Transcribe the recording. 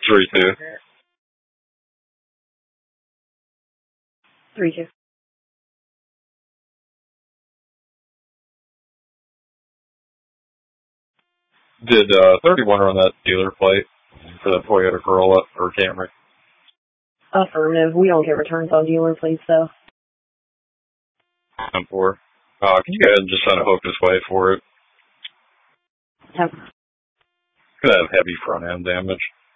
3-2. 3-2. Did 31 run that dealer plate for the Toyota Corolla or Camry? Affirmative. We don't get returns on dealer plates, though. 10-4. Can you go ahead and just send a hook this way for it? Have Could have heavy front end damage.